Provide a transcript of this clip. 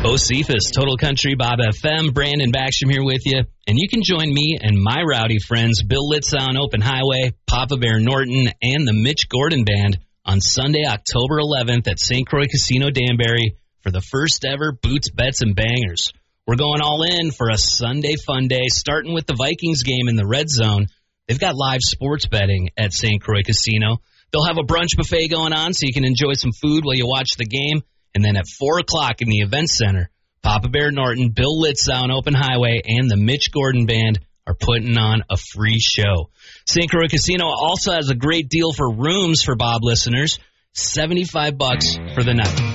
Cephas, Total Country Bob FM, Brandon Backstrom here with you. And you can join me and my rowdy friends, Bill Litzow on Open Highway, Papa Bear Norton, and the Mitch Gordon Band on Sunday, October 11th at St. Croix Casino Danbury for the first ever Boots, Bets, and Bangers. We're going all in for a Sunday fun day, starting with the Vikings game in the Red Zone. They've got live sports betting at St. Croix Casino. They'll have a brunch buffet going on so you can enjoy some food while you watch the game. And then at 4 o'clock in the event center, Papa Bear Norton, Bill Litzow on Open Highway, and the Mitch Gordon Band are putting on a free show. St. Croix Casino also has a great deal for rooms for Bob listeners, $75 for the night.